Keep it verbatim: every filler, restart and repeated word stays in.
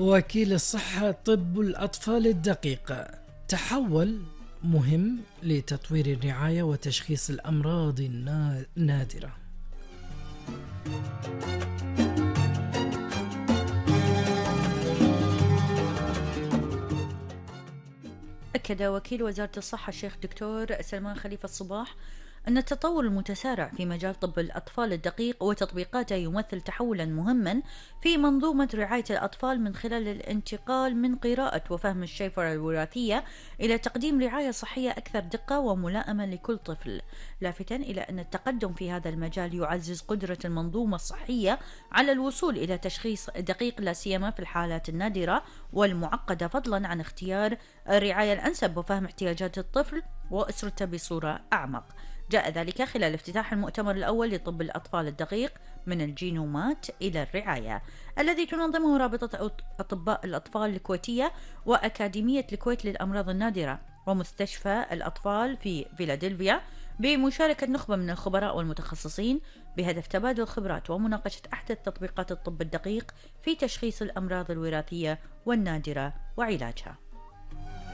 وكيل الصحة طب الأطفال الدقيق تحول مهم لتطوير الرعاية وتشخيص الأمراض النادرة. أكد وكيل وزارة الصحة الشيخ دكتور سلمان خليفة الصباح أن التطور المتسارع في مجال طب الأطفال الدقيق وتطبيقاته يمثل تحولا مهما في منظومة رعاية الأطفال من خلال الانتقال من قراءة وفهم الشفرة الوراثية إلى تقديم رعاية صحية أكثر دقة وملائمة لكل طفل، لافتا إلى أن التقدم في هذا المجال يعزز قدرة المنظومة الصحية على الوصول إلى تشخيص دقيق لا سيما في الحالات النادرة والمعقدة، فضلا عن اختيار الرعاية الأنسب وفهم احتياجات الطفل وأسرته بصورة أعمق. جاء ذلك خلال افتتاح المؤتمر الأول لطب الأطفال الدقيق من الجينومات إلى الرعاية، الذي تنظمه رابطة أطباء الأطفال الكويتية وأكاديمية الكويت للأمراض النادرة ومستشفى الأطفال في فيلادلفيا، بمشاركة نخبة من الخبراء والمتخصصين بهدف تبادل خبرات ومناقشة أحدث تطبيقات الطب الدقيق في تشخيص الأمراض الوراثية والنادرة وعلاجها.